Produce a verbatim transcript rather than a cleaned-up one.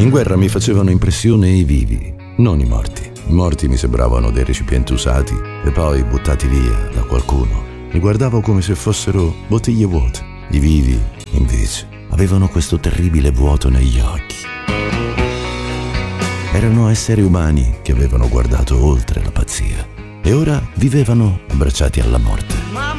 In guerra mi facevano impressione i vivi, non i morti. I morti mi sembravano dei recipienti usati e poi buttati via da qualcuno. Mi guardavo come se fossero bottiglie vuote. I vivi, invece, avevano questo terribile vuoto negli occhi. Erano esseri umani che avevano guardato oltre la pazzia e ora vivevano abbracciati alla morte.